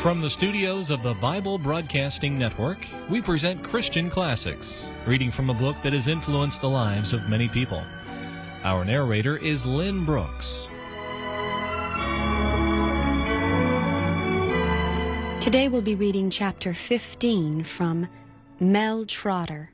From the studios of the Bible Broadcasting Network, we present Christian Classics, reading from a book that has influenced the lives of many people. Our narrator is Lynn Brooks. Today we'll be reading chapter 15 from Mel Trotter.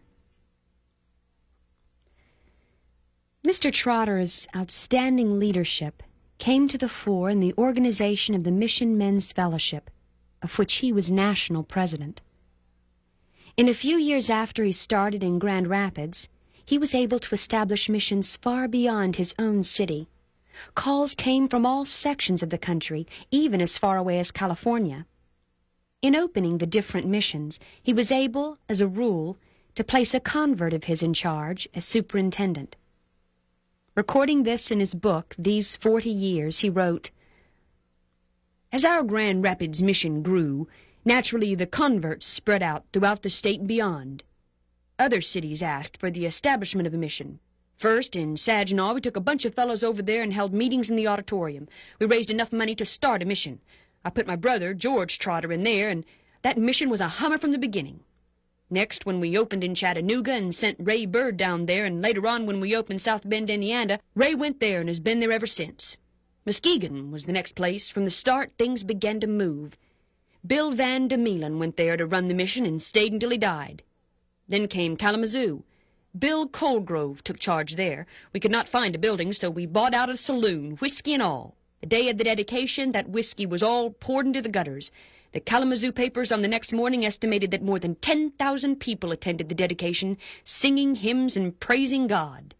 Mr. Trotter's outstanding leadership came to the fore in the organization of the Mission Men's Fellowship, of which he was national president. In a few years after he started in Grand Rapids, he was able to establish missions far beyond his own city. Calls came from all sections of the country, even as far away as California. In opening the different missions, he was able, as a rule, to place a convert of his in charge as superintendent. Recording this in his book, These 40 Years, he wrote, "As our Grand Rapids mission grew, naturally the converts spread out throughout the state and beyond. Other cities asked for the establishment of a mission. First, in Saginaw, we took a bunch of fellows over there and held meetings in the auditorium. We raised enough money to start a mission. I put my brother, George Trotter, in there, and that mission was a hummer from the beginning. Next, when we opened in Chattanooga and sent Ray Bird down there, and later on when we opened South Bend, Indiana, Ray went there and has been there ever since. Muskegon was the next place. From the start, things began to move. Bill Van de Melen went there to run the mission and stayed until he died. Then came Kalamazoo. Bill Colgrove took charge there. We could not find a building, so we bought out a saloon, whiskey and all. The day of the dedication, that whiskey was all poured into the gutters. The Kalamazoo papers on the next morning estimated that more than 10,000 people attended the dedication, singing hymns and praising God."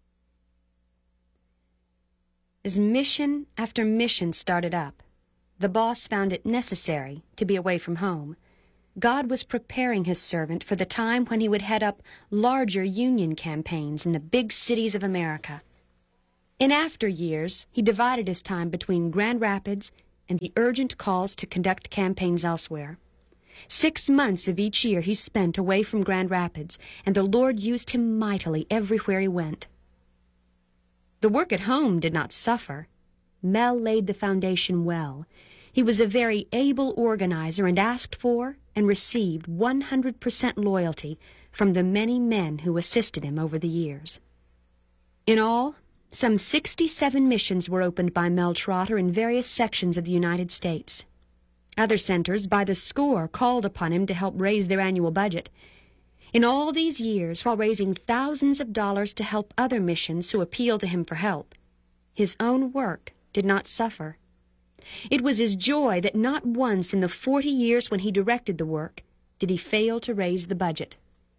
As mission after mission started up, the boss found it necessary to be away from home. God was preparing his servant for the time when he would head up larger union campaigns in the big cities of America. In after years, he divided his time between Grand Rapids and the urgent calls to conduct campaigns elsewhere. 6 months of each year he spent away from Grand Rapids, and the Lord used him mightily everywhere he went. The work at home did not suffer. Mel laid the foundation well. He was a very able organizer and asked for and received 100% loyalty from the many men who assisted him over the years. In all, some 67 missions were opened by Mel Trotter in various sections of the United States. Other centers by the score called upon him to help raise their annual budget. In all these years, while raising thousands of dollars to help other missions who appealed to him for help, his own work did not suffer. It was his joy that not once in the 40 years when he directed the work did he fail to raise the budget.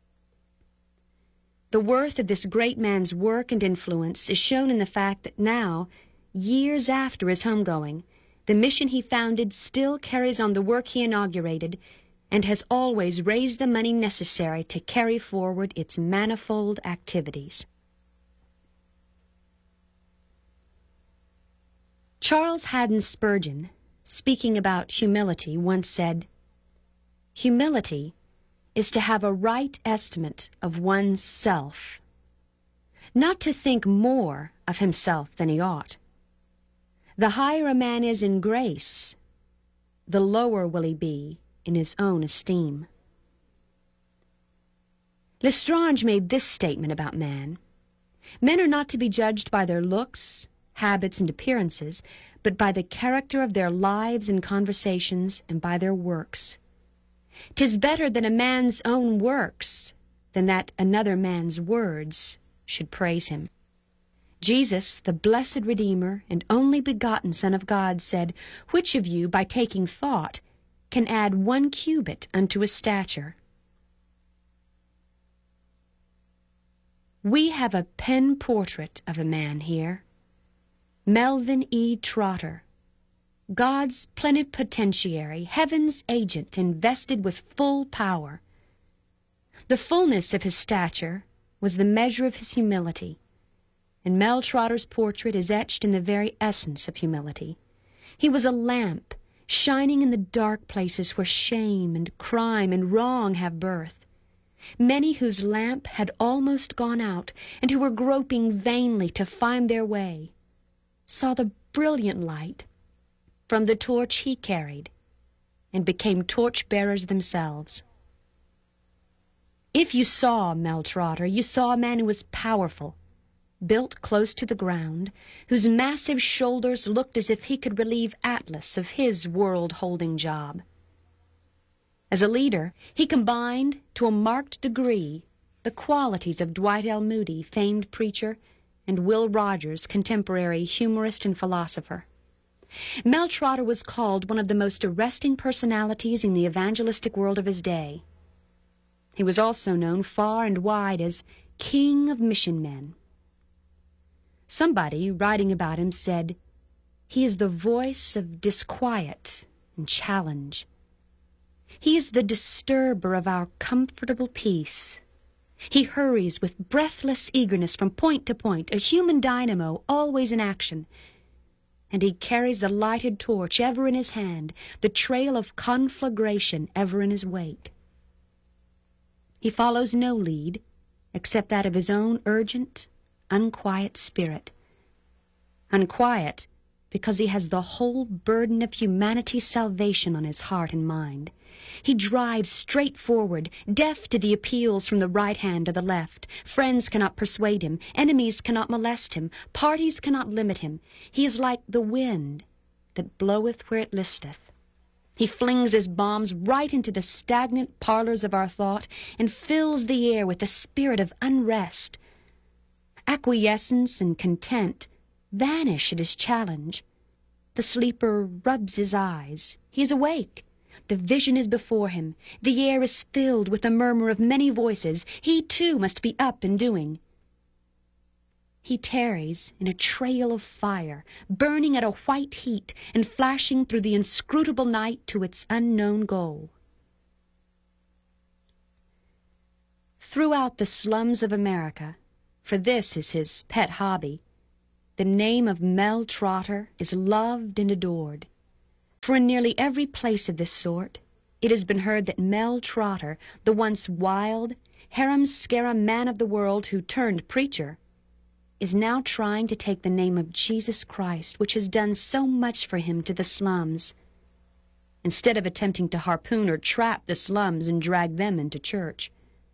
The worth of this great man's work and influence is shown in the fact that now, years after his homegoing, the mission he founded still carries on the work he inaugurated and has always raised the money necessary to carry forward its manifold activities. Charles Haddon Spurgeon, speaking about humility, once said, "Humility is to have a right estimate of one's self, not to think more of himself than he ought. The higher a man is in grace, the lower will he be in his own esteem." Lestrange made this statement about man: "Men are not to be judged by their looks, habits, and appearances, but by the character of their lives and conversations, and by their works. 'Tis better that a man's own works than that another man's words should praise him." Jesus, the blessed Redeemer and only begotten Son of God, said, "Which of you, by taking thought, can add 1 cubit unto his stature?" We have a pen portrait of a man here, Melvin E. Trotter, God's plenipotentiary, heaven's agent, invested with full power. The fullness of his stature was the measure of his humility, and Mel Trotter's portrait is etched in the very essence of humility. He was a lamp shining in the dark places where shame and crime and wrong have birth. Many whose lamp had almost gone out and who were groping vainly to find their way saw the brilliant light from the torch he carried and became torch-bearers themselves. If you saw Mel Trotter, you saw a man who was powerful, built close to the ground, whose massive shoulders looked as if he could relieve Atlas of his world-holding job. As a leader, he combined, to a marked degree, the qualities of Dwight L. Moody, famed preacher, and Will Rogers, contemporary humorist and philosopher. Mel Trotter was called one of the most arresting personalities in the evangelistic world of his day. He was also known far and wide as King of Mission Men. Somebody, writing about him, said, "He is the voice of disquiet and challenge. He is the disturber of our comfortable peace. He hurries with breathless eagerness from point to point, a human dynamo always in action. And he carries the lighted torch ever in his hand, the trail of conflagration ever in his wake. He follows no lead except that of his own urgent, unquiet spirit. Unquiet because he has the whole burden of humanity's salvation on his heart and mind. He drives straight forward, deaf to the appeals from the right hand or the left. Friends cannot persuade him. Enemies cannot molest him. Parties cannot limit him. He is like the wind that bloweth where it listeth. He flings his bombs right into the stagnant parlors of our thought and fills the air with the spirit of unrest. Acquiescence and content vanish at his challenge. The sleeper rubs his eyes. He is awake. The vision is before him. The air is filled with the murmur of many voices. He, too, must be up and doing. He tarries in a trail of fire, burning at a white heat and flashing through the inscrutable night to its unknown goal. Throughout the slums of America, for this is his pet hobby, the name of Mel Trotter is loved and adored. For in nearly every place of this sort, it has been heard that Mel Trotter, the once wild, harum-scarum man of the world who turned preacher, is now trying to take the name of Jesus Christ, which has done so much for him, to the slums, instead of attempting to harpoon or trap the slums and drag them into church.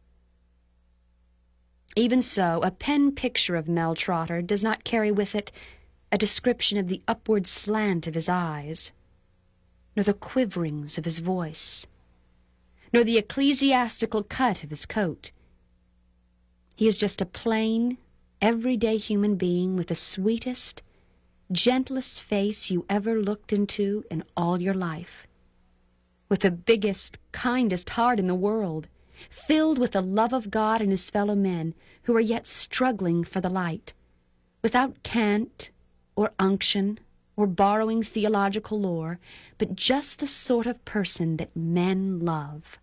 Even so, a pen picture of Mel Trotter does not carry with it a description of the upward slant of his eyes, nor the quiverings of his voice, nor the ecclesiastical cut of his coat. He is just a plain, everyday human being with the sweetest, gentlest face you ever looked into in all your life, with the biggest, kindest heart in the world, filled with the love of God and his fellow men who are yet struggling for the light, without cant or unction or borrowing theological lore, but just the sort of person that men love.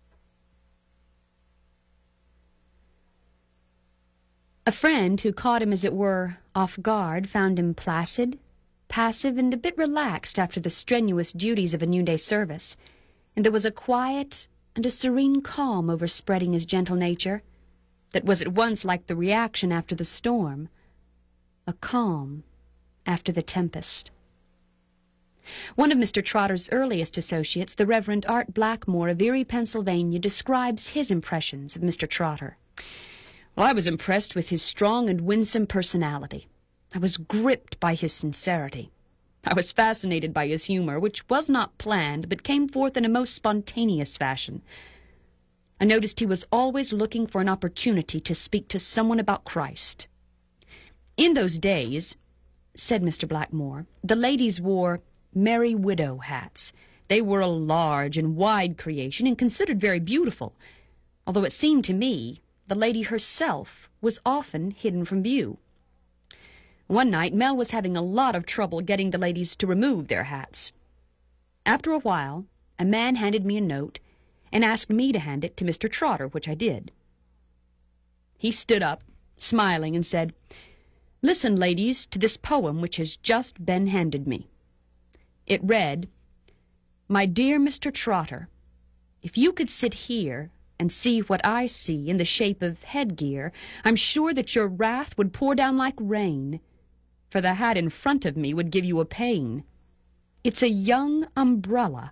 A friend who caught him, as it were, off guard, found him placid, passive, and a bit relaxed after the strenuous duties of a noonday service, and there was a quiet and a serene calm overspreading his gentle nature that was at once like the reaction after the storm, a calm after the tempest. One of Mr. Trotter's earliest associates, the Reverend Art Blackmore of Erie, Pennsylvania, describes his impressions of Mr. Trotter. "Well, I was impressed with his strong and winsome personality. I was gripped by his sincerity. I was fascinated by his humor, which was not planned, but came forth in a most spontaneous fashion. I noticed he was always looking for an opportunity to speak to someone about Christ. In those days," said Mr. Blackmore, "the ladies wore Merry Widow hats. They were a large and wide creation and considered very beautiful, although it seemed to me the lady herself was often hidden from view. One night, Mel was having a lot of trouble getting the ladies to remove their hats. After a while, a man handed me a note and asked me to hand it to Mr. Trotter, which I did. He stood up, smiling, and said, 'Listen, ladies, to this poem which has just been handed me.' It read, 'My dear Mr. Trotter, if you could sit here and see what I see in the shape of headgear, I'm sure that your wrath would pour down like rain, for the hat in front of me would give you a pain. It's a young umbrella,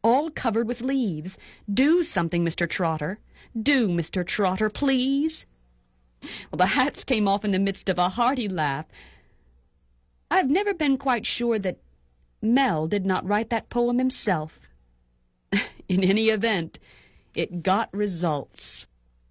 all covered with leaves. Do something, Mr. Trotter. Do, Mr. Trotter, please. Well, the hats came off in the midst of a hearty laugh. I've never been quite sure that Mel did not write that poem himself. In any event, it got results.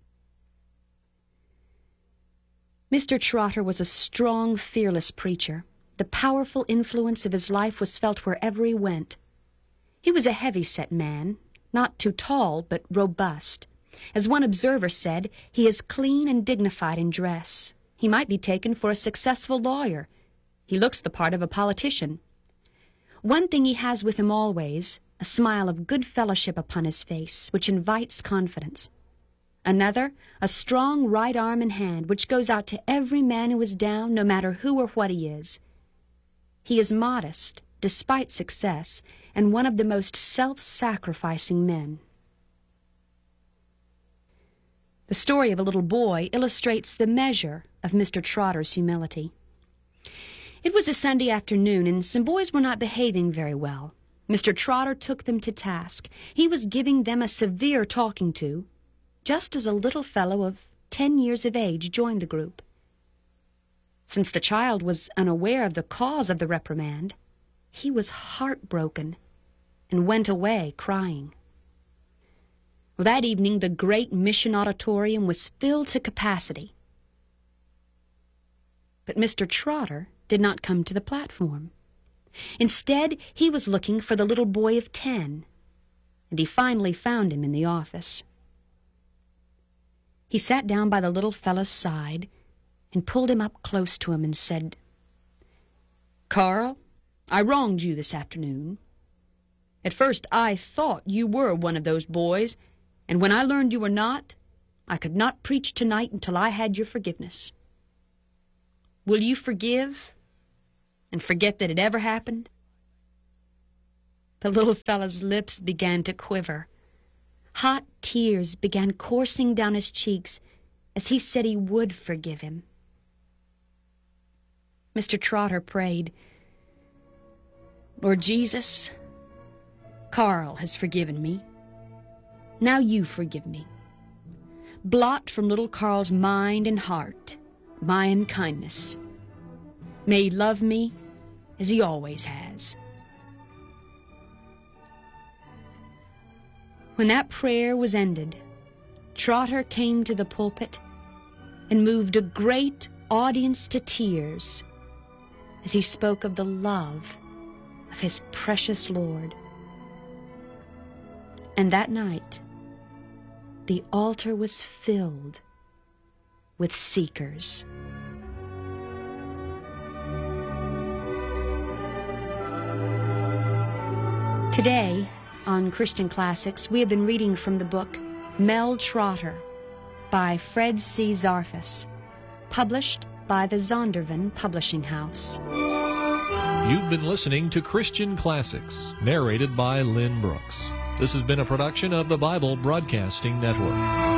Mr. Trotter was a strong, fearless preacher. The powerful influence of his life was felt wherever he went. He was a heavy-set man, not too tall, but robust. As one observer said, he is clean and dignified in dress. He might be taken for a successful lawyer. He looks the part of a politician. One thing he has with him always, a smile of good fellowship upon his face, which invites confidence. Another, a strong right arm and hand, which goes out to every man who is down, no matter who or what he is. He is modest, despite success, and one of the most self-sacrificing men. The story of a little boy illustrates the measure of Mr. Trotter's humility. It was a Sunday afternoon, and some boys were not behaving very well. Mr. Trotter took them to task. He was giving them a severe talking to, just as a little fellow of 10 years of age joined the group. Since the child was unaware of the cause of the reprimand, he was heartbroken and went away crying. Well, that evening the great mission auditorium was filled to capacity. But Mr. Trotter did not come to the platform. Instead, he was looking for the little boy of 10, and he finally found him in the office. He sat down by the little fellow's side and pulled him up close to him and said, "Carl, I wronged you this afternoon. At first I thought you were one of those boys, and when I learned you were not, I could not preach tonight until I had your forgiveness. Will you forgive and forget that it ever happened?" The little fellow's lips began to quiver. Hot tears began coursing down his cheeks as he said he would forgive him. Mr. Trotter prayed, "Lord Jesus, Carl has forgiven me. Now you forgive me. Blot from little Carl's mind and heart my unkindness. May he love me as he always has." When that prayer was ended, Trotter came to the pulpit and moved a great audience to tears as he spoke of the love of his precious Lord. And that night, the altar was filled with seekers. Today, on Christian Classics, we have been reading from the book Mel Trotter by Fred C. Zarfas, published by the Zondervan Publishing House. You've been listening to Christian Classics, narrated by Lynn Brooks. This has been a production of the Bible Broadcasting Network.